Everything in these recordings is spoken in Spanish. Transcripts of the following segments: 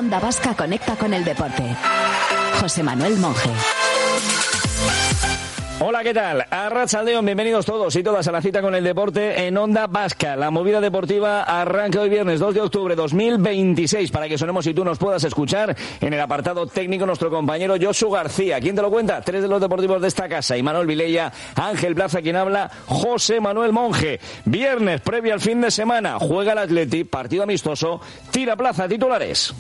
Onda Vasca conecta con el deporte. José Manuel Monje. Hola, ¿qué tal? Arratsaldeon, bienvenidos todos y todas a la cita con el deporte en Onda Vasca. La movida deportiva arranca hoy viernes 2 de octubre 2026 para que sonemos y tú nos puedas escuchar en el apartado técnico nuestro compañero Josu García. ¿Quién te lo cuenta? Tres de los deportivos de esta casa: Imanol Vilella, Ángel Plaza, quien habla, José Manuel Monje. Viernes, previo al fin de semana, juega el Atleti, partido amistoso, tira Plaza, titulares.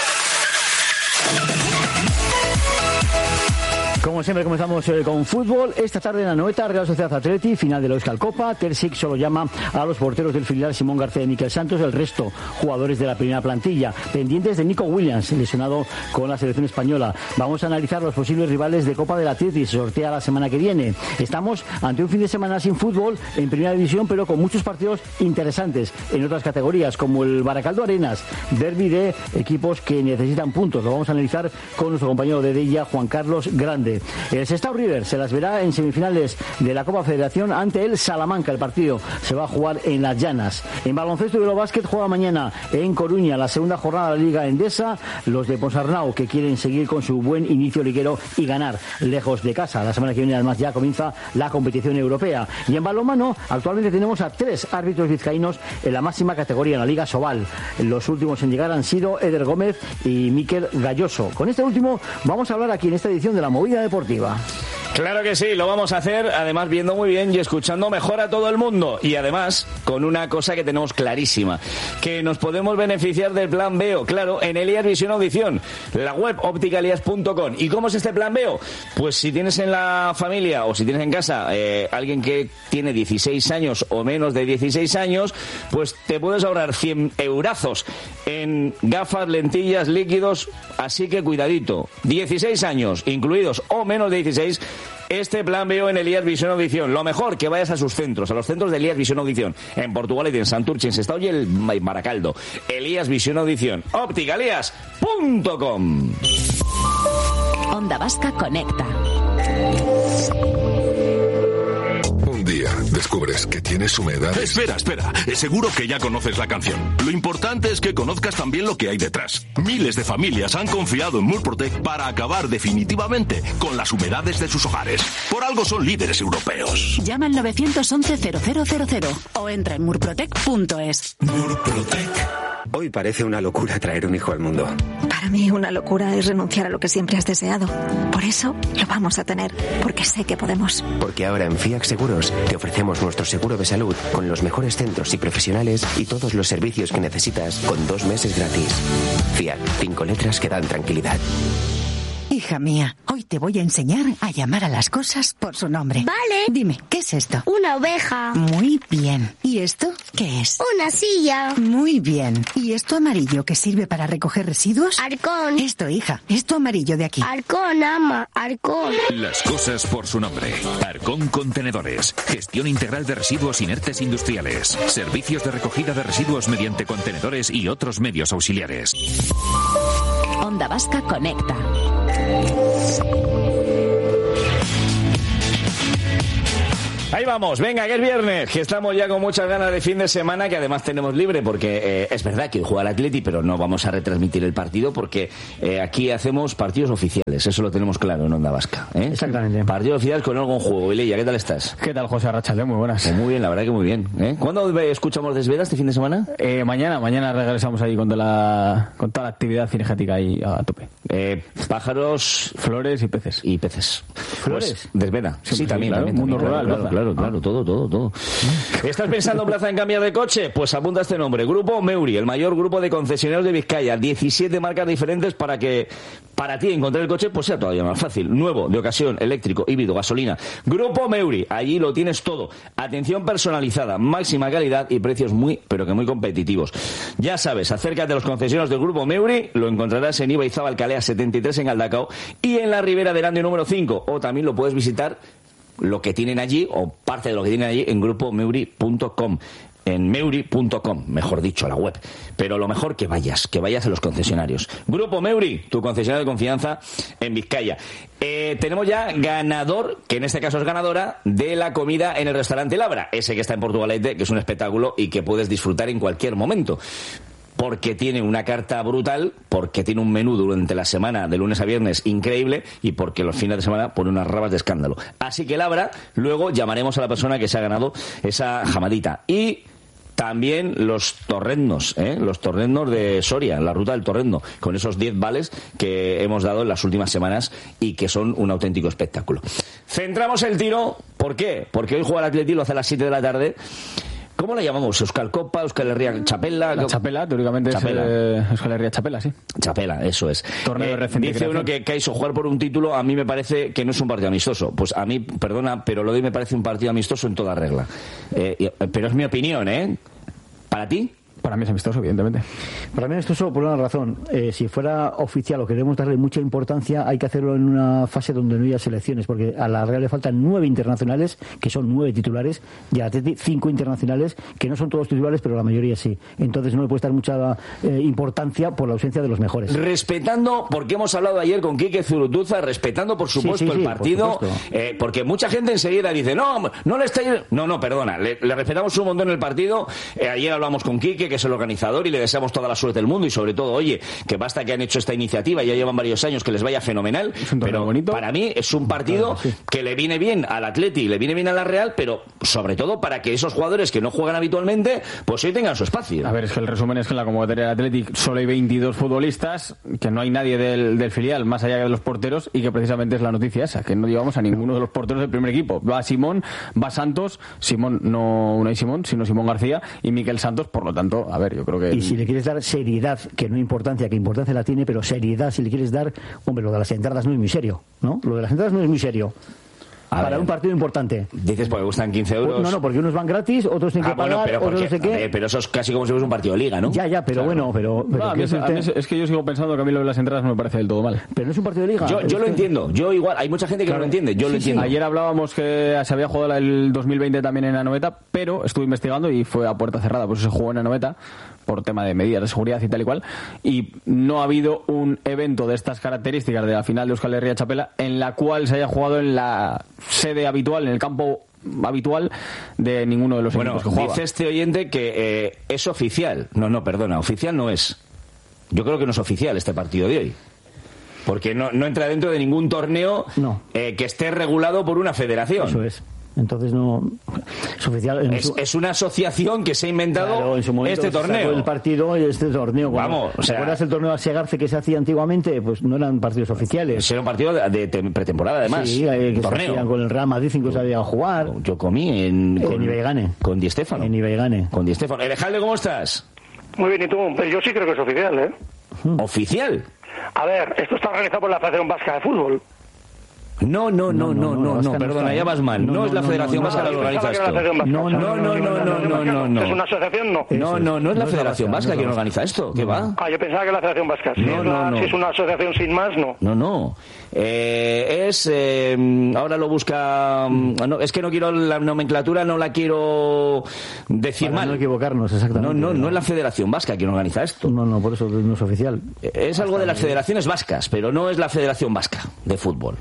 Como siempre comenzamos con fútbol. Esta tarde en la Anoeta, Real Sociedad Atleti, final de la Euskal Copa. Terzic solo llama a los porteros del filial Simón García y Miquel Santos, el resto jugadores de la primera plantilla. Pendientes de Nico Williams, lesionado con la selección española. Vamos a analizar los posibles rivales de Copa del Atleti, se sortea la semana que viene. Estamos ante un fin de semana sin fútbol en primera división, pero con muchos partidos interesantes en otras categorías, como el Baracaldo Arenas, derbi de equipos que necesitan puntos. Lo vamos a analizar con nuestro compañero de Della, Juan Carlos Grande. El Sestao River se las verá en semifinales de la Copa Federación ante el Salamanca. El partido se va a jugar en Las Llanas. En baloncesto y Eurobásquet juega mañana en Coruña la segunda jornada de la Liga Endesa. Los de Ponsarnau, que quieren seguir con su buen inicio liguero y ganar lejos de casa. La semana que viene además ya comienza la competición europea. Y en balonmano actualmente tenemos a 3 árbitros vizcaínos en la máxima categoría, en la Liga Sobal. Los últimos en llegar han sido Eder Gómez y Miquel Galloso. Con este último vamos a hablar aquí en esta edición de la Movida Deportiva. Claro que sí, lo vamos a hacer, además viendo muy bien y escuchando mejor a todo el mundo. Y además, con una cosa que tenemos clarísima, que nos podemos beneficiar del plan Veo, claro, en Elías Visión Audición, la web opticalias.com. ¿Y cómo es este plan Veo? Pues si tienes en la familia o si tienes en casa alguien que tiene 16 años o menos de 16 años, pues te puedes ahorrar 100 eurazos en gafas, lentillas, líquidos, así que cuidadito. 16 años incluidos o menos de 16. Este plan veo en Elías Visión Audición. Lo mejor, que vayas a sus centros, a los centros de Elías Visión Audición. En Portugal y en Santurce, en Sestao y el Baracaldo. Elías Visión Audición. Opticalias.com. Onda Vasca conecta. Un día descubres que tienes humedad. Espera. Seguro que ya conoces la canción. Lo importante es que conozcas también lo que hay detrás. Miles de familias han confiado en Murprotec para acabar definitivamente con las humedades de sus hogares. Por algo son líderes europeos. Llama al 911-0000 o entra en murprotec.es. Murprotec. Hoy parece una locura traer un hijo al mundo. Para mí una locura es renunciar a lo que siempre has deseado. Por eso lo vamos a tener, porque sé que podemos. Porque ahora en FIAC Seguros te ofrecemos nuestro seguro de salud con los mejores centros y profesionales y todos los servicios que necesitas con 2 meses gratis. FIAC, 5 letras que dan tranquilidad. Hija mía, hoy te voy a enseñar a llamar a las cosas por su nombre. Vale. Dime, ¿qué es esto? Una oveja. Muy bien. ¿Y esto qué es? Una silla. Muy bien. ¿Y esto amarillo que sirve para recoger residuos? Arcón. Esto, hija, esto amarillo de aquí. Arcón, ama, Arcón. Las cosas por su nombre. Arcón Contenedores. Gestión integral de residuos inertes industriales. Servicios de recogida de residuos mediante contenedores y otros medios auxiliares. Onda Vasca conecta. Ahí vamos, venga, que es viernes, que estamos ya con muchas ganas de fin de semana, que además tenemos libre, porque es verdad que juega el Atleti, pero no vamos a retransmitir el partido, porque aquí hacemos partidos oficiales, eso lo tenemos claro en Onda Vasca. Exactamente. Partidos oficiales con algo en juego. Vilella, ¿qué tal estás? ¿Qué tal, José Arratsaldeon? Muy buenas. Pues muy bien, la verdad que muy bien. ¿Cuándo escuchamos Desveda este fin de semana? Mañana regresamos ahí con toda la actividad cinegética ahí a tope. Pájaros, flores y peces. ¿Flores? Pues, Desveda. Sí, también. Claro, también, mundo también, rural. Claro, todo. ¿Estás pensando en Plaza en cambiar de coche? Pues apunta este nombre. Grupo Meuri, el mayor grupo de concesionarios de Vizcaya. 17 marcas diferentes para que para ti encontrar el coche pues sea todavía más fácil. Nuevo, de ocasión, eléctrico, híbrido, gasolina. Grupo Meuri, allí lo tienes todo. Atención personalizada, máxima calidad y precios muy, pero que muy competitivos. Ya sabes, acércate a los concesionarios del Grupo Meuri, lo encontrarás en Ibaizábal Calea 73 en Galdacao y en la Ribera de Erandio número 5. O también lo puedes visitar lo que tienen allí, o parte de lo que tienen allí, en grupomeuri.com. En meuri.com, mejor dicho, la web. Pero lo mejor que vayas a los concesionarios. Grupo Meuri, tu concesionario de confianza en Vizcaya. Tenemos ya ganador, que en este caso es ganadora, de la comida en el restaurante Labra, ese que está en Portugalete, que es un espectáculo y que puedes disfrutar en cualquier momento. porque tiene una carta brutal, porque tiene un menú durante la semana, de lunes a viernes, increíble, y porque los fines de semana pone unas rabas de escándalo. Así que Labra, luego llamaremos a la persona que se ha ganado esa jamadita. Y también los torrendos de Soria, la ruta del torrendo, con esos 10 vales que hemos dado en las últimas semanas y que son un auténtico espectáculo. Centramos el tiro, ¿por qué? Porque hoy juega el Atleti, lo hace a las 7 de la tarde. ¿Cómo la llamamos? ¿Euskal Copa? ¿Euskal Herria Chapela? La Chapela, teóricamente Chapela. Es Euskal Herria Chapela, sí. Chapela, eso es. Torneo de reciente dice creación. uno que quiso jugar por un título, a mí me parece que no es un partido amistoso. Pues a mí, perdona, pero lo de hoy me parece un partido amistoso en toda regla. Pero es mi opinión, ¿eh? ¿Para ti? Para mí es amistoso, evidentemente. Para mí es amistoso por una razón. Si fuera oficial o queremos darle mucha importancia, hay que hacerlo en una fase donde no haya selecciones, porque a la Real le faltan 9 internacionales, que son 9 titulares, y a Atleti 5 internacionales, que no son todos titulares, pero la mayoría sí. Entonces no le puede dar mucha importancia por la ausencia de los mejores. Respetando, porque hemos hablado ayer con Quique Zurutuza, respetando por supuesto el partido, porque mucha gente enseguida dice, no le estáis... No, perdona, le respetamos un montón el partido. Ayer hablamos con Quique, que es el organizador, y le deseamos toda la suerte del mundo, y sobre todo, oye, que basta que han hecho esta iniciativa, ya llevan varios años, que les vaya fenomenal, pero bonito. Para mí es un partido que le viene bien al Atleti, le viene bien a la Real, pero sobre todo para que esos jugadores que no juegan habitualmente, pues hoy tengan su espacio. A ver, es que el resumen es que en la convocatoria del Atleti solo hay 22 futbolistas, que no hay nadie del filial, más allá de los porteros, y que precisamente es la noticia esa, que no llevamos a ninguno de los porteros del primer equipo. Va Simón, va Santos, Simón, no hay Simón, sino Simón García, y Miquel Santos, por lo tanto, a ver, yo creo que... Y si le quieres dar seriedad, que no importancia, que importancia la tiene, pero seriedad, si le quieres dar... Hombre, lo de las entradas no es muy serio, ¿no? Lo de las entradas no es muy serio. Para un partido importante. Dices porque gustan 15 euros. No, porque unos van gratis, otros tienen que pagar, pero otros no sé qué. Pero eso es casi como si fuese un partido de liga, ¿no? Ya, pero claro. bueno, pero a mí es que yo sigo pensando que a mí lo de las entradas no me parece del todo mal. Pero no es un partido de liga. Yo lo entiendo. Yo igual, hay mucha gente que no lo entiende. Yo lo entiendo. Ayer hablábamos que se había jugado el 2020 también en Anoeta, pero estuve investigando y fue a puerta cerrada, por eso se jugó en Anoeta, por tema de medidas de seguridad y tal y cual, y no ha habido un evento de estas características de la final de Euskal Herria Chapela en la cual se haya jugado en la sede habitual, en el campo habitual de ninguno de los equipos que jugaba. Dice este oyente que es oficial. No, perdona, oficial no es. Yo creo que no es oficial este partido de hoy. Porque no entra dentro de ningún torneo que esté regulado por una federación. Eso es. Entonces no es oficial. Es una asociación que se ha inventado este torneo. El partido y este torneo. Vamos, ¿te acuerdas el torneo Segarce que se hacía antiguamente? Pues no eran partidos oficiales. Era un partido de pretemporada, además. Sí, que torneo. se hacían con el Real Madrid, 5 sabían jugar. Yo comí en Ibaigane. Con Di Stéfano. En Ibaigane. Con Di Stéfano. Alejandro, ¿cómo estás? Muy bien, ¿y tú? Pero yo sí creo que es oficial, ¿eh? ¿Oficial? A ver, esto está organizado por la Federación Vasca de Fútbol. No, perdona, ya vas mal. No es la Federación Vasca la que organiza esto. No. ¿Es una asociación? No es la Federación Vasca quien organiza esto. ¿Qué va? Yo pensaba que la Federación Vasca. Si es una asociación sin más, no. No. Ahora lo busca... No, es que no quiero la nomenclatura, no la quiero decir mal. No equivocarnos, exactamente. No es la Federación Vasca quien organiza esto. No, por eso no es oficial. Es algo de las federaciones vascas, pero no es la Federación Vasca de fútbol.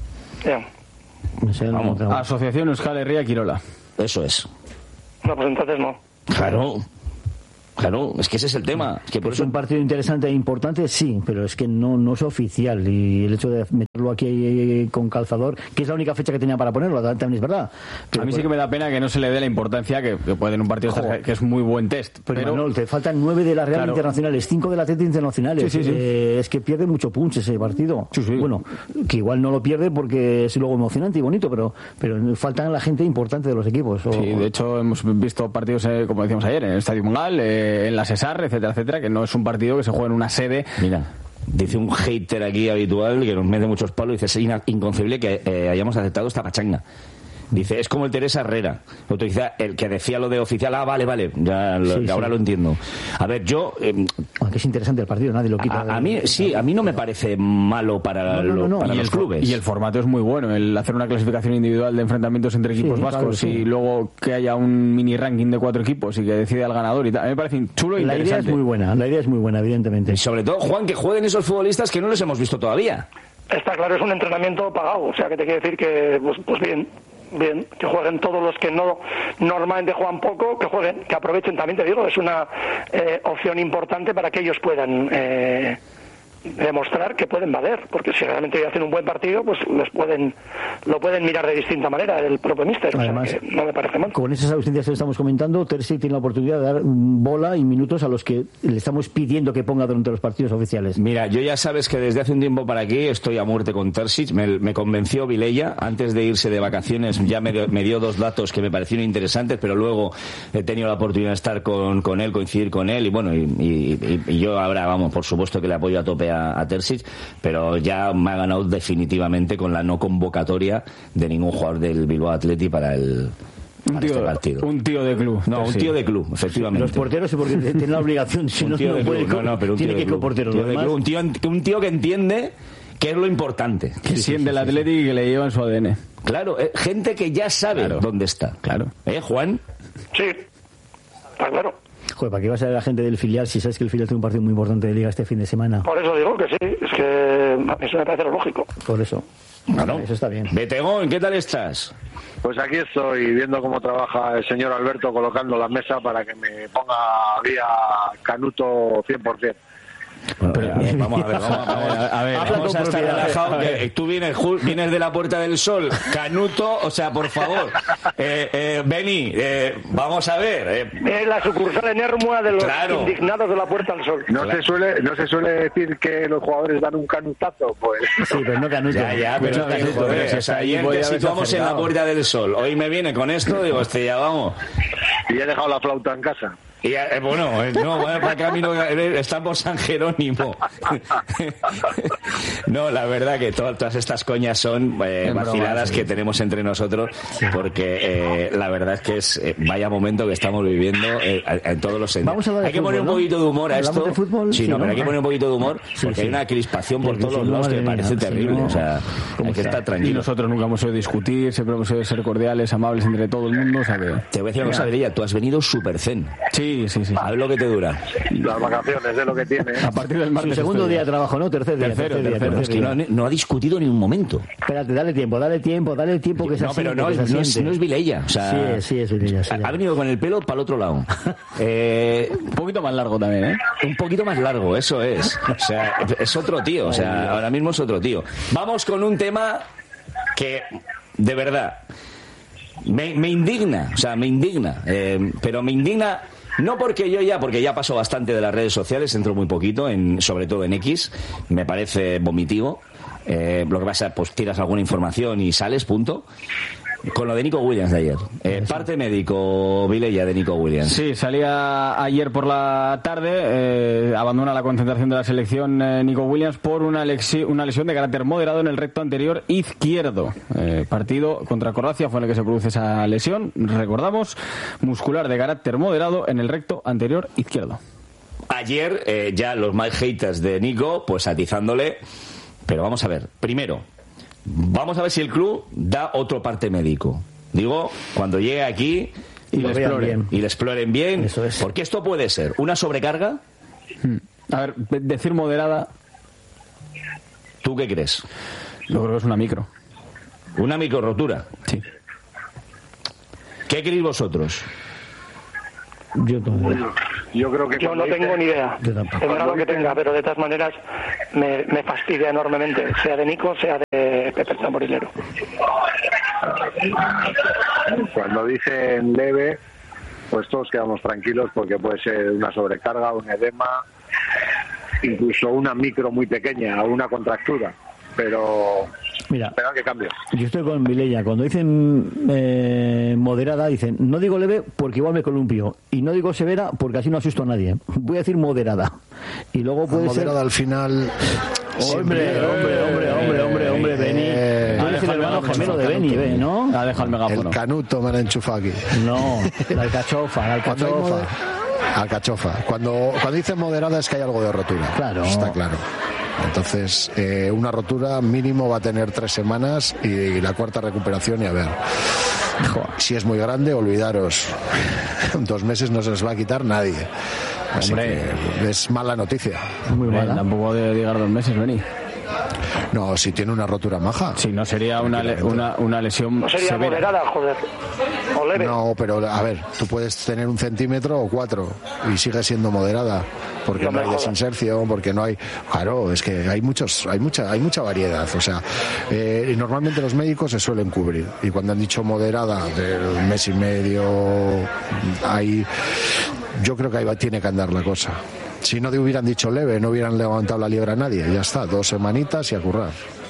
Vamos. Asociación Euskal Herria Quirola. Eso es. No, pues entonces no. Claro, es que ese es el tema. Es que por es eso... un partido interesante e importante, sí, pero es que no es oficial. Y el hecho de meterlo aquí con calzador, que es la única fecha que tenía para ponerlo, también es verdad. Pero a mí sí que me da pena que no se le dé la importancia que puede en un partido que es muy buen test. Pero Manuel, te faltan 9 de la Real internacionales, 5 de la Atleti internacionales. Sí. Es que pierde mucho punch ese partido. Sí. Bueno, que igual no lo pierde porque es luego emocionante y bonito, pero faltan la gente importante de los equipos. Sí, de hecho hemos visto partidos, como decíamos ayer, en el Estadio Mungal, en la Cesar, etcétera, que no es un partido que se juega en una sede. Mira, dice un hater aquí habitual que nos mete muchos palos y dice, es inconcebible que hayamos aceptado esta pachanga. Dice, es como el Teresa Herrera, el que decía lo de oficial. Vale, ahora lo entiendo. A ver, yo... Aunque es interesante el partido, nadie lo quita. A mí no me parece malo para los clubes. Y el formato es muy bueno, el hacer una clasificación individual de enfrentamientos entre equipos vascos y luego que haya un mini ranking de 4 equipos y que decida el ganador y tal. A mí me parece chulo e interesante. La idea es muy buena, evidentemente. Y sobre todo, Juan, que jueguen esos futbolistas que no los hemos visto todavía. Está claro, es un entrenamiento pagado, o sea que te quiere decir que, pues bien. bien, que jueguen todos los que no normalmente juegan poco, que jueguen, que aprovechen, también te digo, es una opción importante para que ellos puedan demostrar que pueden valer, porque si realmente hacen un buen partido, pues lo pueden mirar de distinta manera el propio míster. Además, o sea, que no me parece mal. Con esas ausencias que estamos comentando, Terzic tiene la oportunidad de dar bola y minutos a los que le estamos pidiendo que ponga durante los partidos oficiales. Mira, yo ya sabes que desde hace un tiempo para aquí estoy a muerte con Terzic. Me convenció Vilella antes de irse de vacaciones, ya me dio 2 datos que me parecieron interesantes, pero luego he tenido la oportunidad de estar con él, coincidir con él, y bueno, y yo ahora, vamos, por supuesto que le apoyo a tope a Terzic, pero ya me ha ganado definitivamente con la no convocatoria de ningún jugador del Bilbao Athletic para este partido. Un tío de club. No, un tío de club, efectivamente. Los porteros, porque tienen la obligación, si no puede, tiene que ir con porteros. Un tío que entiende qué es lo importante. Que siente el Athletic y que le lleva en su ADN. Claro, gente que ya sabe dónde está. Claro. Juan? Sí, está claro. Joder, ¿para qué vas a ver a la gente del filial si sabes que el filial tiene un partido muy importante de Liga este fin de semana? Por eso digo que sí, es que eso me parece lo lógico. Por eso. Claro. Eso está bien. Betegón, ¿qué tal estás? Pues aquí estoy viendo cómo trabaja el señor Alberto colocando la mesa para que me ponga vía Canuto 100%. Bueno, vamos a ver, vamos a estar relajados, que tú vienes de la Puerta del Sol, Canuto, o sea, por favor, Beni, vamos a ver. Es la sucursal en Hermua de los indignados de la Puerta del Sol. No se suele decir que los jugadores dan un canutazo, pues. Sí, pero no canuto. Ya, pero joder, o sea, ayer te situamos en la Puerta del Sol, hoy me viene con esto, digo, ya vamos. Y he dejado la flauta en casa. Y para camino estamos San Jerónimo. No, la verdad que todas estas coñas son vaciladas que tenemos entre nosotros, porque la verdad es que es vaya momento que estamos viviendo en todos los sentidos. Hay que poner un poquito de humor a esto. ¿De fútbol? Sí, no, pero hay que poner un poquito de humor porque hay una crispación por todos los lados que me parece terrible. O sea, hay que estar tranquilo. Y nosotros nunca hemos oído discutir, siempre hemos oído ser cordiales, amables entre todo el mundo. O sea que... Te voy a decir una cosa, Vilella, tú has venido súper zen. Sí. A ver lo que te dura. Las vacaciones, es lo que tiene. A partir del martes. Su segundo día de trabajo, ¿no? Tercer día. Es que no ha discutido ni un momento. Espérate, dale tiempo que se No, pero no es Vilella. O sea, sí, es Vilella. Sí, ha venido con el pelo para el otro lado. Un poquito más largo también, ¿eh? Un poquito más largo, eso es. O sea, es otro tío. O sea, ahora mismo es otro tío. Vamos con un tema que, de verdad, me indigna. O sea, me indigna. Pero me indigna... No porque ya paso bastante de las redes sociales, entro muy poquito, sobre todo en X, me parece vomitivo. Lo que pasa, pues tiras alguna información y sales, punto. Con lo de Nico Williams de ayer. Parte médico, Vilella, de Nico Williams. Sí, salía ayer por la tarde, abandona la concentración de la selección Nico Williams por una lesión de carácter moderado en el recto anterior izquierdo. Partido contra Croacia fue en el que se produce esa lesión, recordamos, muscular de carácter moderado en el recto anterior izquierdo. Ayer ya los más haters de Nico, pues atizándole, pero vamos a ver, primero, vamos a ver si el club da otro parte médico. Digo, cuando llegue aquí y le exploren bien. Eso es. Porque esto puede ser una sobrecarga. A ver, decir moderada. ¿Tú qué crees? Yo creo que es una micro. ¿Una micro rotura? Sí. ¿Qué creéis vosotros? Yo creo que yo no tengo ni idea. Tendrá lo que tenga, pero de todas maneras me fastidia enormemente, sea de Nico, sea de Pepe Zamorilero. Cuando dicen leve, pues todos quedamos tranquilos porque puede ser una sobrecarga, un edema, incluso una micro muy pequeña o una contractura. Pero mira, espera que cambie. Yo estoy con Vilella. Cuando dicen moderada, dicen, no digo leve porque igual me columpio, y no digo severa porque así no asusto a nadie. Voy a decir moderada. Y luego puede ser moderada al final. Hombre, Beni. Tú eres el hermano gemelo de Beni, ¿no? Ha dejado el megáfono. El canuto me han enchufado aquí. No, la alcachofa. Alcachofa. Cuando dicen moderada es que hay algo de rotura. Claro. Está claro. Entonces, una rotura mínimo va a tener 3 semanas y la cuarta recuperación, y a ver. Si es muy grande, olvidaros. 2 meses no se les va a quitar nadie. Así que es mala noticia. Muy mala. Tampoco de llegar 2 meses, Beni. No, si tiene una rotura maja. Sí, no sería una lesión no sería severa. Moderada, joder. O leve. No, pero a ver, tú puedes tener 1 centímetro o 4 y sigue siendo moderada, porque no hay desinserción, porque no hay... Claro, es que hay mucha variedad, o sea, normalmente los médicos se suelen cubrir, y cuando han dicho moderada de 1 mes y medio, yo creo que ahí tiene que andar la cosa. Si no hubieran dicho leve, no hubieran levantado la liebre a nadie, ya está, 2 semanitas y a currar.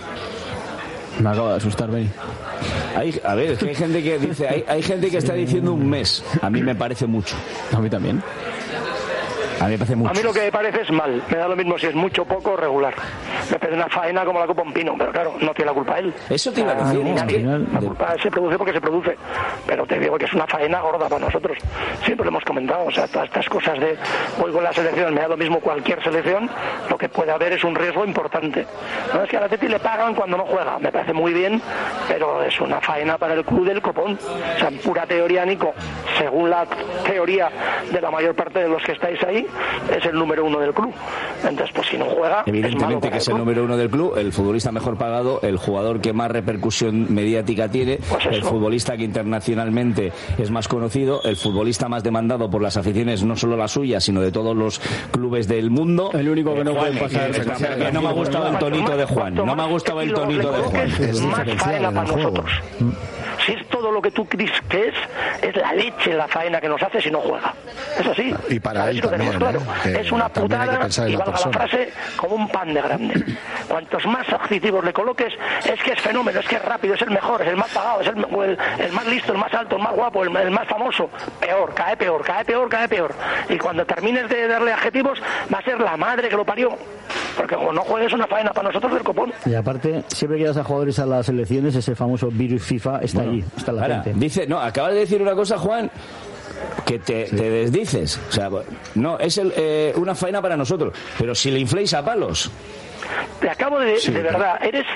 Me acabo de asustar, Benny. A ver, es que hay gente que dice, hay gente que está diciendo 1 mes. A mí me parece mucho. A mí también. A mí me parece mucho. A mí lo que me parece es mal. Me da lo mismo si es mucho o poco regular. Me parece una faena como la copa un pino, pero claro, no tiene la culpa él. Eso te iba a decir. Ni nadie. La culpa se produce porque se produce. Pero te digo que es una faena gorda para nosotros. Siempre lo hemos comentado. O sea, todas estas cosas de voy con la selección, me da lo mismo cualquier selección, lo que puede haber es un riesgo importante. No es que al Atleti le pagan cuando no juega. Me parece muy bien, pero es una faena para el club del copón. O sea, en pura teoría, Nico, según la teoría de la mayor parte de los que estáis ahí, es el número 1 del club. Entonces, pues si no juega, evidentemente que es el número 1 del club, el futbolista mejor pagado, el jugador que más repercusión mediática tiene, pues el futbolista que internacionalmente es más conocido, el futbolista más demandado por las aficiones, no solo la suya, sino de todos los clubes del mundo. El único que no puede pasar. Que no me ha gustado el tonito de Juan. No me ha gustado el tonito de Juan. Es más faena para nosotros. Si es todo lo que tú crees que es la leche la faena que nos hace si no juega. Es así. Y para él también, claro. Es una putada, y valga la frase, como un pan de grande. Cuantos más adjetivos le coloques, es que es fenómeno, es que es rápido, es el mejor, es el más pagado, es el más listo, el más alto, el más guapo, el más famoso. Peor, cae peor, cae peor, cae peor. Y cuando termines de darle adjetivos, va a ser la madre que lo parió. Porque como no juegues, una faena para nosotros del copón. Y aparte, siempre que das a jugadores a las selecciones, ese famoso virus FIFA está allí, está latente. Dice, no, acabas de decir una cosa, Juan, que te desdices. O sea, no, es una faena para nosotros. Pero si le infléis a palos. Te acabo de verdad, eres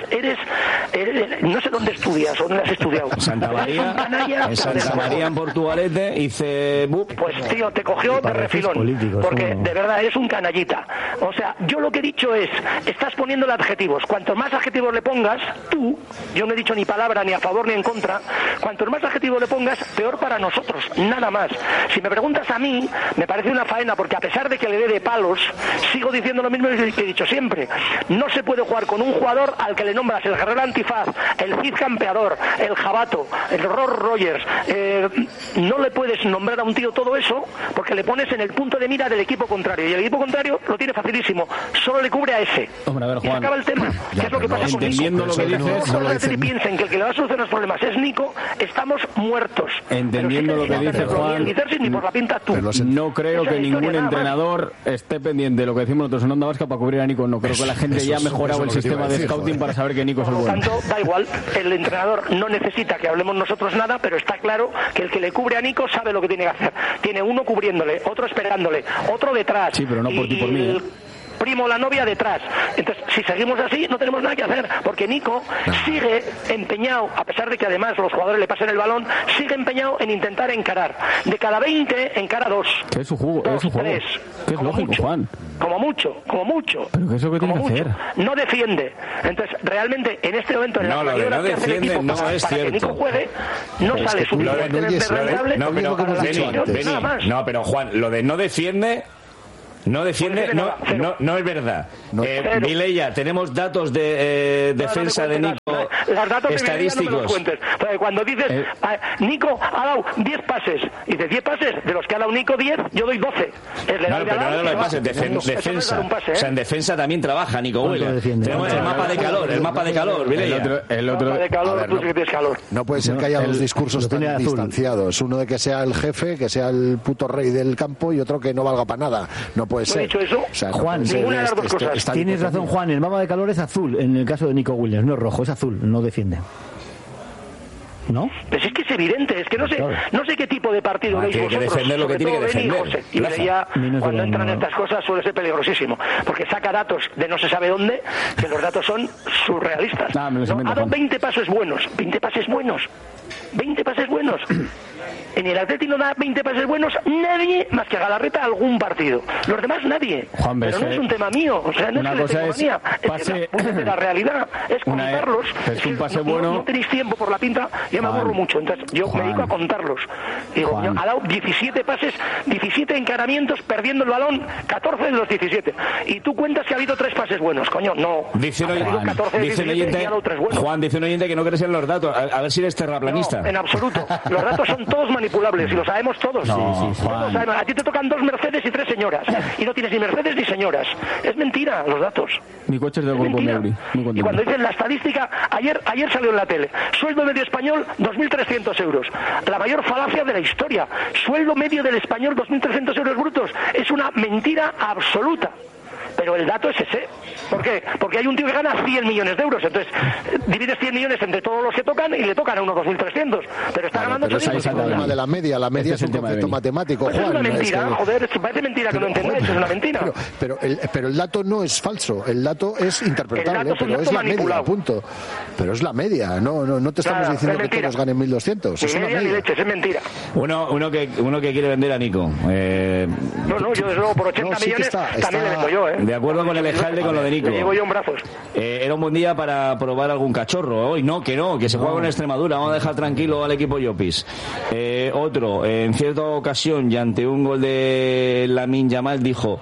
no sé dónde estudias o dónde has estudiado. Santa María, en Santa María, en Portugalete, hice... Pues tío, te cogió de refilón, porque de verdad eres un canallita. O sea, yo lo que he dicho es, estás poniéndole adjetivos. Cuantos más adjetivos le pongas, tú, yo no he dicho ni palabra ni a favor ni en contra, cuantos más adjetivos le pongas, peor para nosotros, nada más. Si me preguntas a mí, me parece una faena, porque a pesar de que le dé de palos, sigo diciendo lo mismo que he dicho siempre. No se puede jugar con un jugador al que le nombras el guerrero antifaz, el Cid campeador, el jabato, el Ross Rogers. No le puedes nombrar a un tío todo eso porque le pones en el punto de mira del equipo contrario. Y el equipo contrario lo tiene facilísimo. Solo le cubre a ese. Hombre, a ver, Juan. Y se acaba el tema. ¿Qué es lo que pasa con Nico? Entendiendo lo que dices, no lo piensen que el que le va a solucionar los problemas es Nico, estamos muertos. Entendiendo lo que dice Juan, ni por la pinta tú. No creo que ningún entrenador esté pendiente de lo que decimos nosotros en Onda Vasca para cubrir a Nico. No creo que la gente ya ha mejorado el sistema de scouting para saber que Nico es el bueno. Por lo tanto, da igual, el entrenador no necesita que hablemos nosotros nada, pero está claro que el que le cubre a Nico sabe lo que tiene que hacer. Tiene uno cubriéndole, otro esperándole, otro detrás. Sí, pero no por ti, por mí. Primo, la novia detrás. Entonces, si seguimos así, no tenemos nada que hacer, porque Nico sigue empeñado, a pesar de que además los jugadores le pasen el balón, sigue empeñado en intentar encarar. De cada 20, encara 2. ¿Qué es su juego? 2, 3. ¿Qué es lógico, mucho, Juan? Como mucho. ¿Pero qué es lo que tiene que hacer? No defiende. Entonces, realmente, en este momento, en la lo no defiende no es para cierto. que Nico juegue, no sale suficientemente rentable. No, pero no, pero Juan, lo de no defiende... No defiende, no es verdad. Mileia, tenemos datos de defensa de Nico estadísticos. No me los cuentes. Cuando dices, Nico ha dado 10 pases, y dices 10 pases, de los que ha dado Nico 10, yo doy 12. Claro, pero no de pases, defensa. O sea, en defensa también trabaja Nico Williams. Tenemos el mapa de calor, Mileia. El otro de calor, tú sí que tienes calor. No puede ser que haya dos discursos tan distanciados. Uno de que sea el jefe, que sea el puto rey del campo, y otro que no valga para nada. No puede ser. ¿No he dicho eso? O sea, Juan, ninguna de las dos cosas. Tienes razón, Juan. El mapa de calor es azul. En el caso de Nico Williams, no es rojo, es azul. No defiende. ¿No? Pues es que es evidente, es que no sé qué tipo de partido veis vosotros. Tiene que defender lo que tiene que defender. Y ya, cuando entran estas cosas suele ser peligrosísimo, porque saca datos de no se sabe dónde, que los datos son surrealistas. Ha dado 20 pases buenos. 20 pases buenos. En el Atleti no da 20 pases buenos nadie más que Galarreta algún partido. Los demás nadie. Juan, pero no es un tema mío, o sea, no una es cosa tema mía, es que la realidad es contarlos. Es un pase bueno. No tenéis tiempo por la pinta, yo me aburro mucho, entonces yo me dedico a contarlos. Digo, ha dado 17 pases, 17 encaramientos perdiendo el balón, 14 de los 17. Y tú cuentas que ha habido 3 pases buenos, coño, no. Dice un oyente, Juan, dice un oyente que no crees en los datos, a ver si eres terraplanista. No, en absoluto. Los datos son todos manipulables y lo sabemos todos. No, sí, todos sabemos. A ti te tocan 2 Mercedes y 3 señoras. Y no tienes ni Mercedes ni señoras. Es mentira, los datos. Mi coche es del grupo Meuri. Y cuando dicen la estadística, ayer salió en la tele. Sueldo medio español, 2.300 euros. La mayor falacia de la historia. Sueldo medio del español, 2.300 euros brutos. Es una mentira absoluta. Pero el dato es ese. ¿Por qué? Porque hay un tío que gana 100 millones de euros. Entonces, divides 100 millones entre todos los que tocan y le tocan a unos 2.300. Pero está ganando 8.000. Ese es el problema de la media. La media es un concepto matemático, pues Juan. Es una mentira, joder. Parece mentira que no entendáis. Es una mentira. Pero el dato no es falso. El dato es interpretable, pero es la media, punto. Pero es la media. No te estamos diciendo que todos ganen 1.200. Es una media. Ni leches, es mentira. Uno que quiere vender a Nico. No, yo desde luego por 80 millones también le vendo yo, De acuerdo con el Ejalde, con lo de Nico. Le llevo yo en brazos. Era un buen día para probar algún cachorro. Hoy que se juega con Extremadura. Vamos a dejar tranquilo al equipo Llopis. Otro, en cierta ocasión y ante un gol de Lamine Yamal dijo,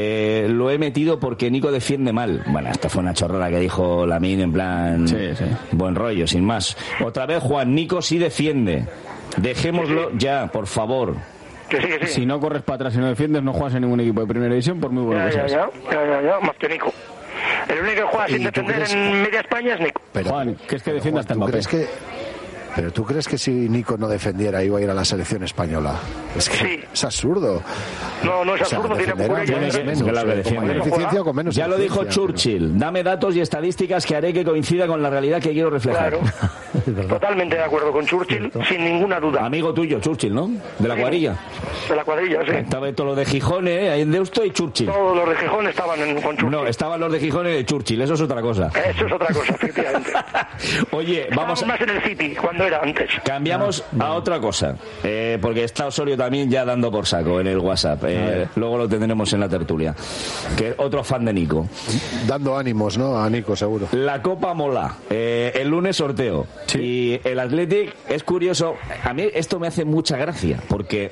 lo he metido porque Nico defiende mal. Bueno, esta fue una chorrada que dijo Lamine en plan buen rollo, sin más. Otra vez Juan, Nico sí defiende. Dejémoslo ya, por favor. Que sí. Si no corres para atrás y no defiendes, no juegas en ningún equipo de primera división, por muy bueno que seas. Ya, más que Nico. El único que juega sin defender en media España es Nico. Pero, Juan, que es que defienda hasta Mbappé. Pero ¿tú crees que si Nico no defendiera iba a ir a la selección española? Es que es absurdo. No es absurdo, tiene eficiencia o con menos. Ya lo dijo Churchill, dame datos y estadísticas que haré que coincida con la realidad que quiero reflejar. Claro. Totalmente de acuerdo con Churchill, sin ninguna duda. Amigo tuyo, Churchill, ¿no? De la cuadrilla. De la cuadrilla, sí. Estaba todo lo de Gijón, ahí en Deusto y Churchill. Todos los de Gijón estaban con Churchill. No, estaban los de Gijón y de Churchill, eso es otra cosa. Eso es otra cosa, efectivamente. Oye, vamos más en el City, cuando era antes. Cambiamos a otra cosa, porque está Osorio también ya dando por saco en el WhatsApp. Luego lo tendremos en la tertulia. Que otro fan de Nico. Dando ánimos, ¿no? A Nico, seguro. La Copa mola. El lunes sorteo. Sí. Y el Athletic es curioso. A mí esto me hace mucha gracia, porque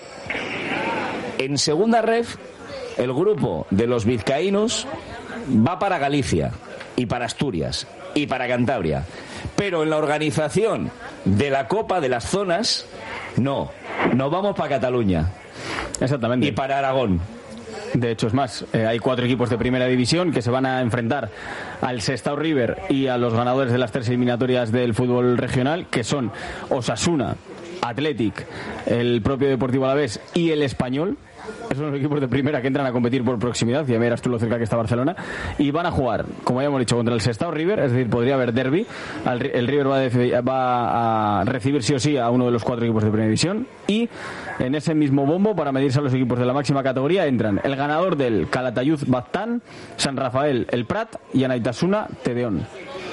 en segunda ref el grupo de los vizcaínos va para Galicia y para Asturias y para Cantabria. Pero en la organización de la Copa de las zonas, nos vamos para Cataluña. Exactamente. Y para Aragón. De hecho, es más, hay 4 equipos de primera división que se van a enfrentar al Sestao River y a los ganadores de las 3 eliminatorias del fútbol regional, que son Osasuna, Athletic, el propio Deportivo Alavés y el Español. Esos son los equipos de primera que entran a competir por proximidad, ya verás tú lo cerca que está Barcelona, y van a jugar, como ya hemos dicho, contra el Sestao River, es decir, podría haber derbi. El River va a recibir sí o sí a uno de los 4 equipos de primera división, y en ese mismo bombo, para medirse a los equipos de la máxima categoría, entran el ganador del Calatayud Baztán, San Rafael el Prat y Anaitasuna Tedeón.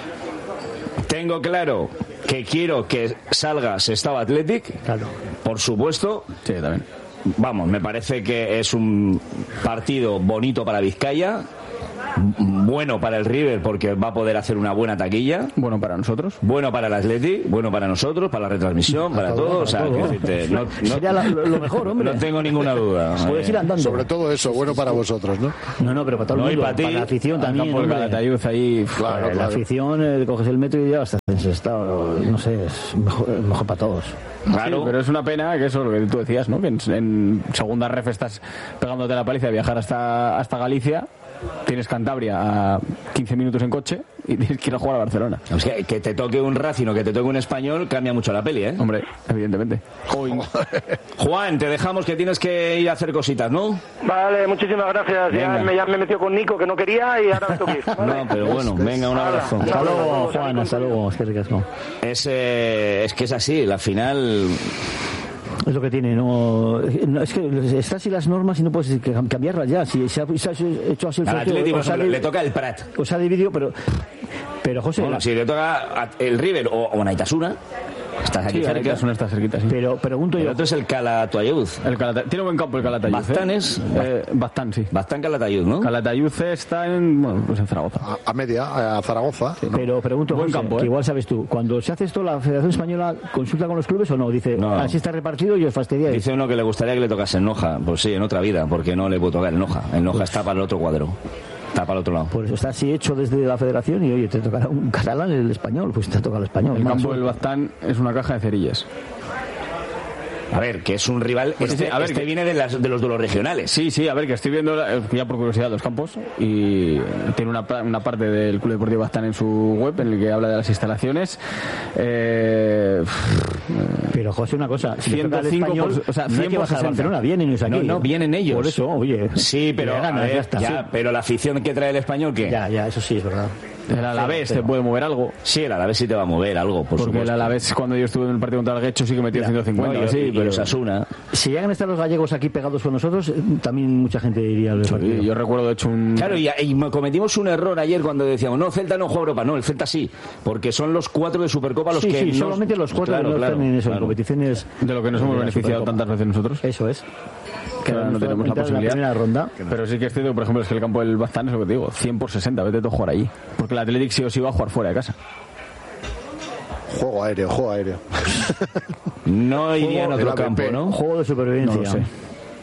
Tengo claro que quiero que salga Sestao Athletic, claro, por supuesto. Sí, también. Vamos, me parece que es un partido bonito para Vizcaya, bueno para el River porque va a poder hacer una buena taquilla, bueno para nosotros, bueno para el Athletic, bueno para nosotros, para la retransmisión, para todo, o sea, sería lo mejor, hombre. No tengo ninguna duda. Puedes ir andando. Sobre todo eso, bueno para vosotros, ¿no? No, pero para todo el mundo, para la afición también. Por Calatayud ahí, claro. La afición, coges el metro y ya hasta en Sestao, no sé, es mejor para todos. Claro, sí, pero es una pena que eso, lo que tú decías, ¿no? Que en segunda ref estás pegándote la paliza de viajar hasta Galicia, tienes Cantabria a 15 minutos en coche y tienes que ir a jugar a Barcelona. O sea, que te toque un Racing o que te toque un Español cambia mucho la peli, ¿eh? Hombre, evidentemente. Juan, te dejamos que tienes que ir a hacer cositas, ¿no? Vale, muchísimas gracias. Ya me metió con Nico que no quería y ahora me toque ir, ¿vale? No, pero bueno, venga, un abrazo. Hasta luego, Juan, hasta luego. Es que es así, la final... Es lo que tiene, es que están así las normas y no puedes cambiarlas ya. Si se ha hecho así el al Atlético le toca el Prat. O se ha dividido, pero José... Bueno, si le toca el River o Anaitasuna, Estás aquí Sí, cerca. Arenas está cerquita, sí. Pero pregunto El yo... otro es el Calatayud. Tiene buen campo el Calatayud. Baztán es... Baztán, sí. Baztán Calatayud, ¿no? Calatayud está en Zaragoza. A media, a Zaragoza. Sí, pero pregunto, buen José, campo, que igual sabes tú, cuando se hace esto, ¿la Federación Española consulta con los clubes o no? Dice, No. así está repartido y os fastidiáis. Dice uno que le gustaría que le tocase en Noja. Pues sí, en otra vida, porque no le puedo tocar en Noja. En Noja está para el otro cuadro. Está para el otro lado. Por eso está así hecho desde la Federación y, oye, te tocará un catalán el español, pues te toca el español. El Mala campo suerte. del Baztán es una caja de cerillas. A ver, que es un rival. Pues sí, a ver, que viene de los duelos regionales. Sí, a ver, que estoy viendo ya por curiosidad los campos y tiene una parte del Club Deportivo Baztán en su web en el que habla de las instalaciones. Pero, José, una cosa, si le toca al 105 español, o sea, no hay que bajar a 100%. Barcelona, vienen ellos aquí. No, vienen ellos. Por eso, oye. Sí, pero, le ganas, a ver, ya está. ya, pero la afición que trae el español, ¿qué? Ya, eso sí es verdad. El Alavés te puede mover algo. Sí, el Alavés sí te va a mover algo, por Porque supuesto. el Alavés, cuando yo estuve en el partido contra el Guecho, sí que metió 150. No, sí, pero Osasuna. Si llegan a estar los gallegos aquí pegados con nosotros, también mucha gente iría al partido. yo recuerdo, de hecho, Claro, y cometimos un error ayer cuando decíamos, no, Celta no juega Europa. No, el Celta sí, porque son los 4 de Supercopa los sí, que sí, no... solamente los 4 que no están en eso, en competiciones... de lo que nos hemos de la beneficiado Supercopa. tantas veces nosotros. Eso es. Que ahora no tenemos la entrar en posibilidad. primera ronda. Pero sí que es cierto, por ejemplo, es que el campo del Baztán es lo que te digo, 100 por 60, vete tú a jugar allí. Porque el Athletic sí o sí va a jugar fuera de casa. Juego aéreo. No iría en otro el campo, AVP. ¿no? Juego de supervivencia. No lo sé.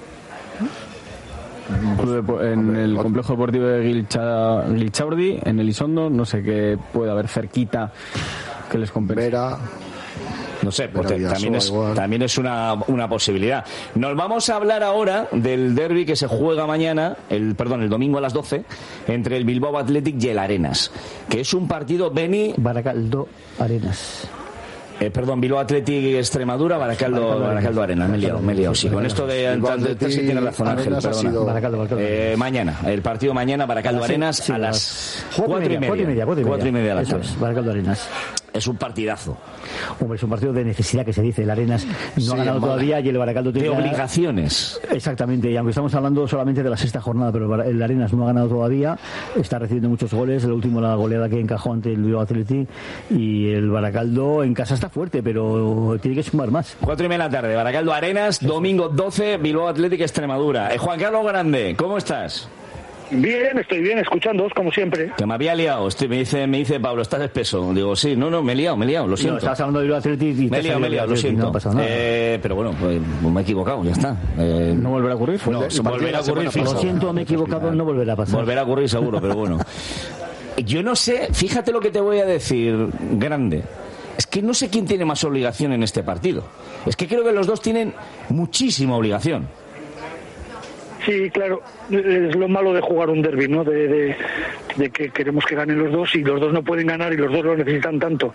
En el complejo deportivo de Gilchaurdi, en Elizondo, no sé qué puede haber cerquita que les compense. Vera. No sé, pues Pero también es una posibilidad. Nos vamos a hablar ahora del derbi que se juega mañana, el domingo a las 12, entre el Bilbao Athletic y el Arenas, que es un partido Baracaldo Arenas. Bilbao Athletic Extremadura, Baracaldo Arenas. Me he liado, sí. Con esto de sí tiene razón, Ángel, perdona. Baracaldo. Mañana, el partido mañana, Baracaldo Arenas, a las 4:30. 4:30 de la tarde. Baracaldo Arenas. Es un partidazo. Hombre, es un partido de necesidad que se dice. El Arenas no ha ganado todavía y el Baracaldo tiene de obligaciones. Exactamente, y aunque estamos hablando solamente de la sexta jornada, pero el Arenas no ha ganado todavía, está recibiendo muchos goles. El último, la goleada que encajó ante el Bilbao Athletic, y el Baracaldo en casa está fuerte, pero tiene que sumar más. 4:30 de la tarde, Baracaldo Arenas, domingo 12, Bilbao Athletic Extremadura. Juan Carlos Grande, ¿cómo estás? Bien, estoy bien, escuchándoos como siempre. Que me había liado, me dice Pablo, estás espeso. Digo, sí, no, me he liado, lo siento. No, estabas hablando de Bilbao Athletic y me he liado, lo siento. No pasa nada. Pero bueno, pues me he equivocado, ya está. ¿No volverá a ocurrir? No, volverá a ocurrir fijo. Lo siento, me he equivocado, no volverá a pasar. Volverá a ocurrir seguro, pero bueno. Yo no sé, fíjate lo que te voy a decir, Grande. Es que no sé quién tiene más obligación en este partido. Es que creo que los dos tienen muchísima obligación. Sí, claro, es lo malo de jugar un derbi, ¿no? De que queremos que ganen los dos y los dos no pueden ganar y los dos lo necesitan tanto.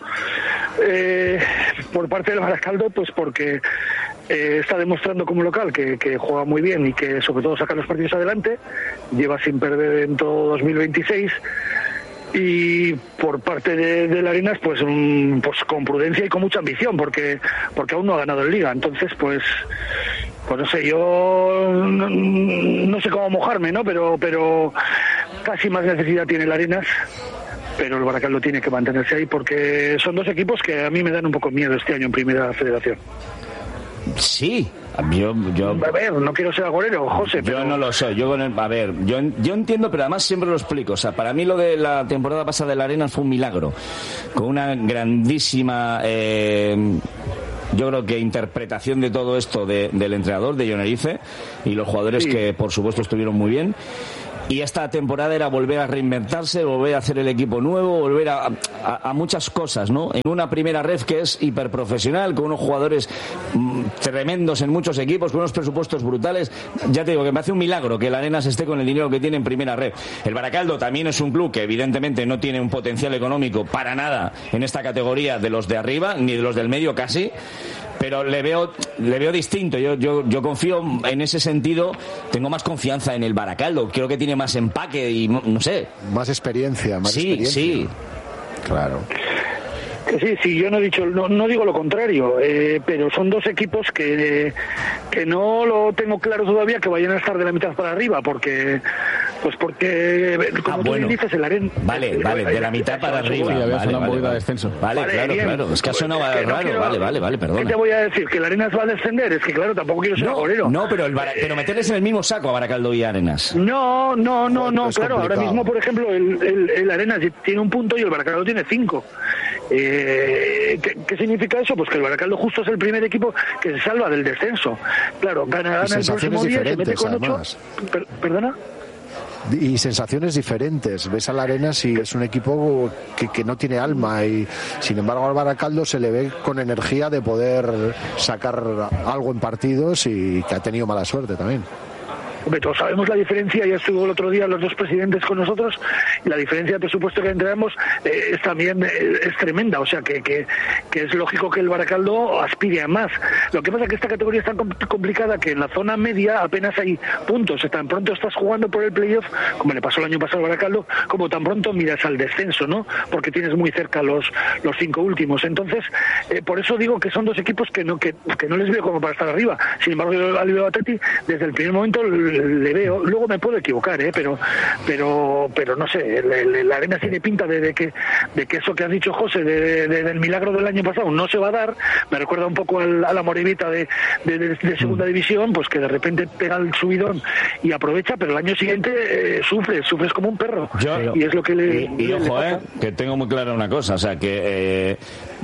Por parte del Baracaldo, pues porque está demostrando como local que juega muy bien y que sobre todo saca los partidos adelante, lleva sin perder en todo 2026. Y por parte de Arenas, pues con prudencia y con mucha ambición, porque aún no ha ganado en Liga. Entonces, pues no sé, yo no sé cómo mojarme, ¿no? Pero casi más necesidad tiene el Arenas, pero el Baracaldo tiene que mantenerse ahí, porque son dos equipos que a mí me dan un poco miedo este año en Primera Federación. Sí, yo a ver, no quiero ser agorero, José, pero... Yo no lo soy, yo entiendo, pero además siempre lo explico. O sea, para mí lo de la temporada pasada de la Arenas fue un milagro, con una grandísima yo creo que interpretación de todo esto del entrenador, de Jon Erice, y los jugadores que por supuesto estuvieron muy bien. Y esta temporada era volver a reinventarse, volver a hacer el equipo nuevo, volver a muchas cosas, ¿no? En una primera red que es hiperprofesional, con unos jugadores tremendos en muchos equipos, con unos presupuestos brutales. Ya te digo que me hace un milagro que el Arenas esté con el dinero que tiene en primera red. El Baracaldo también es un club que evidentemente no tiene un potencial económico para nada en esta categoría de los de arriba, ni de los del medio casi. Pero le veo distinto. Yo confío en ese sentido. Tengo más confianza en el Baracaldo. Creo que tiene más empaque y no sé. Más experiencia. Sí. Claro. Que sí, yo no he dicho, no digo lo contrario, pero son dos equipos que no lo tengo claro todavía que vayan a estar de la mitad para arriba, porque como tú bien dices, el Arenas... Vale, de la mitad para arriba. Vale, descenso. Vale, claro, es que ha sonado raro, vale, perdona. ¿Qué te voy a decir? ¿Que el Arenas va a descender? Es que claro, tampoco quiero ser agorero. No, pero meterles en el mismo saco a Baracaldo y Arenas. No, claro, ahora mismo, por ejemplo, el Arenas tiene un punto y el Baracaldo tiene 5. ¿Qué significa eso? Pues que el Baracaldo justo es el primer equipo que se salva del descenso. Claro, gana el próximo día y se mete con 8. ¿Perdona? Y sensaciones diferentes. Ves al Arenas y es un equipo que no tiene alma, y sin embargo al Baracaldo se le ve con energía de poder sacar algo en partidos, y que ha tenido mala suerte también. Hombre, todos sabemos la diferencia, ya estuvo el otro día los dos presidentes con nosotros, y la diferencia de presupuesto que entregamos es tremenda, o sea que es lógico que el Baracaldo aspire a más. Lo que pasa es que esta categoría es tan complicada que en la zona media apenas hay puntos, tan pronto estás jugando por el playoff, como le pasó el año pasado al Baracaldo, como tan pronto miras al descenso, ¿no? Porque tienes muy cerca los 5 últimos. Entonces, por eso digo que son dos equipos que no les veo como para estar arriba. Sin embargo, yo al Bilbao Athletic desde el primer momento le veo, luego me puedo equivocar, pero no sé, la Arenas tiene pinta de que eso que has dicho, José, del milagro del año pasado no se va a dar. Me recuerda un poco a la Moribita de segunda división, pues que de repente pega el subidón y aprovecha, pero el año siguiente sufres como un perro. Y es lo que le ojo, que tengo muy clara una cosa, o sea, que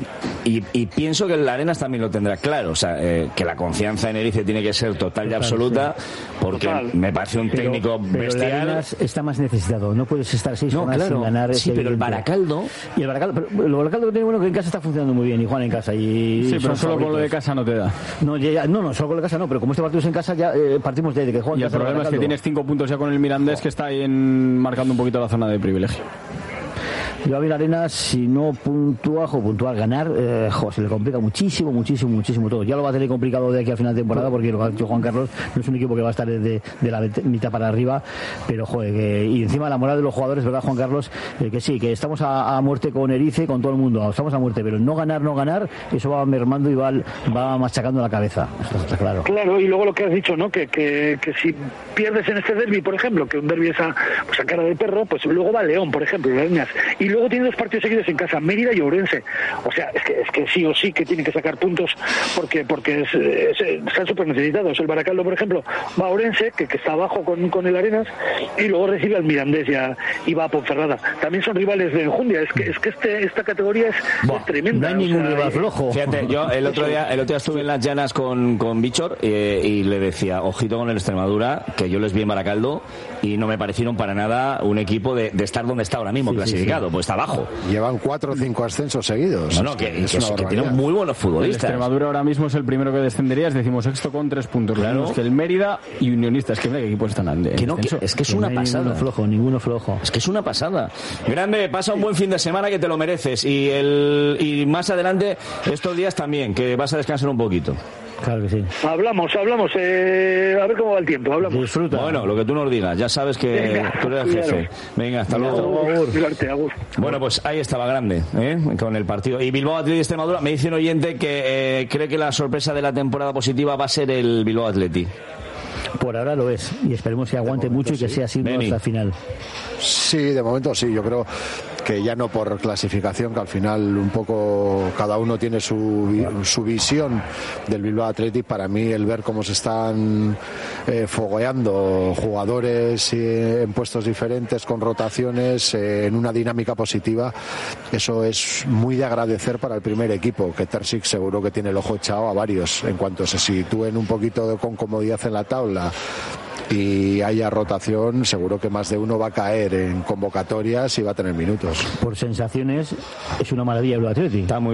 y pienso que el Arenas también lo tendrá claro, o sea, que la confianza en Erice tiene que ser total y absoluta, porque me parece un técnico bestial. Pero el Arenas está más necesitado, no puedes estar 6 semanas sin ganar. Sí, pero el Baracaldo que tiene bueno que en casa está funcionando muy bien, y Juan en casa, sí, pero solo con lo de casa no te da. No, solo con lo de casa no, pero como este partido es en casa, ya partimos de que Juan. Y el problema es que tienes 5 puntos ya con el Mirandés, que está ahí marcando un poquito la zona de privilegio. Yo a Arenas, si no puntúa ganar, se le complica muchísimo todo. Ya lo va a tener complicado de aquí al final de temporada, porque lo que ha dicho Juan Carlos, no es un equipo que va a estar de la mitad para arriba, pero y encima la moral de los jugadores, ¿verdad, Juan Carlos? Que sí, que estamos a muerte con Erice, con todo el mundo, estamos a muerte, pero no ganar, eso va mermando y va machacando la cabeza. Eso está claro. Claro, y luego lo que has dicho, ¿no? Que si pierdes en este derbi, por ejemplo, que un derbi es a cara de perro, pues luego va León, por ejemplo, Arenas, y luego tiene 2 partidos seguidos en casa, Mérida y Ourense. O sea, es que sí o sí que tienen que sacar puntos, porque están súper necesitados. El Baracaldo, por ejemplo, va a Ourense, que está abajo con el Arenas, y luego recibe al Mirandés y va a Ponferrada. También son rivales de enjundia. Es que esta categoría es tremenda. No hay ningún rival flojo. Fíjate, yo el otro día estuve en Las Llanas con Bichor y le decía, ojito con el Extremadura, que yo les vi en Baracaldo y no me parecieron para nada un equipo de estar donde está ahora mismo, clasificado, pues está abajo. Llevan 4 o 5 ascensos seguidos. Que tienen muy buenos futbolistas. El Extremadura ahora mismo es el primero que descendería, es 16º con 3 puntos. Claro. Que el Mérida y Unionistas, que mira qué equipos están en es que es una pasada. Ninguno flojo. Es que es una pasada. Grande, pasa un buen fin de semana, que te lo mereces. Y más adelante, estos días también, que vas a descansar un poquito. Claro que sí. Hablamos. A ver cómo va el tiempo. Hablamos. Disfruta. Bueno, lo que tú nos digas. Ya sabes que tú eres el jefe. Venga, hasta luego. Bueno, pues ahí estaba Grande, con el partido. Y Bilbao Athletic Extremadura. Me dice un oyente que cree que la sorpresa de la temporada positiva va a ser el Bilbao Athletic. Por ahora lo es, y esperemos que aguante mucho y que sea así hasta el final. Sí, de momento sí, yo creo que ya no por clasificación, que al final un poco cada uno tiene su visión del Bilbao Athletic. Para mí el ver cómo se están fogueando jugadores en puestos diferentes, con rotaciones, en una dinámica positiva, eso es muy de agradecer para el primer equipo, que Terzic seguro que tiene el ojo echado a varios, en cuanto se sitúen un poquito con comodidad en la tabla y haya rotación, seguro que más de uno va a caer en convocatorias y va a tener minutos. Por sensaciones, es una maravilla el Athletic. Está muy